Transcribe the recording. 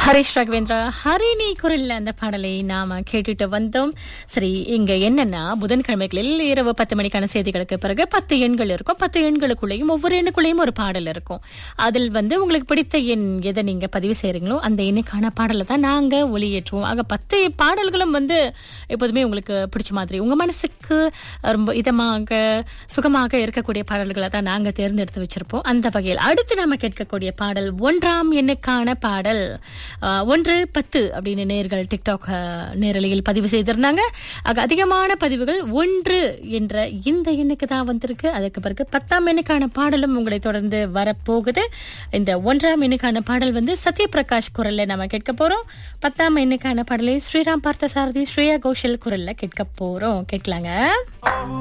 ஹரிஷ் ராகவேந்திரா ஹரிணி குரல்ல அந்த பாடலை நாம கேட்டுட்டு வந்தோம். சரி, இங்க என்னன்னா புதன்கிழமைகளில் இரவு 10 மணிக்கான செய்திகளுக்கு பிறகு 10 எண்கள் இருக்கும். 10 எண்களுக்குள்ளேயும் ஒவ்வொரு எண்ணுக்குள்ளேயும் ஒரு பாடல் இருக்கும். அதில் உங்களுக்கு பிடித்த எண் எதை நீங்க பதிவு செய்றீங்களோ அந்த எண்ணுக்கான பாடலை தான் நாங்க ஒளியேற்றுவோம். ஆக 10 பாடல்களும் எப்போதுமே உங்களுக்கு பிடிச்ச மாதிரி உங்க மனசுக்கு ரொம்ப இதமாக சுகமாக இருக்கக்கூடிய பாடல்களை தான் நாங்க தேர்ந்தெடுத்து வச்சிருப்போம். அந்த வகையில் அடுத்து நாம கேட்கக்கூடிய பாடல் 1ஆம் எண்ணுக்கான பாடல். 110 அப்படின்னு நேர்கள் டிக்டாக் நேரலையில் பதிவு செய்திருந்தாங்க. அதிகமான பதிவுகள் 1 என்ற இந்த எண்ணுக்கு தான் வந்திருக்கு. அதுக்கு பிறகு 10ஆம் எண்ணுக்கான பாடலும் உங்களை தொடர்ந்து வரப்போகுது. இந்த 1ஆம் எண்ணுக்கான பாடல் சத்யபிரகாஷ் குரல்ல நம்ம கேட்க போறோம். 10ஆம் எண்ணுக்கான பாடலை ஸ்ரீராம் பார்த்தசாரதி ஸ்ரேயா கோஷல் குரல்ல கேட்க போறோம். கேட்கலாங்க.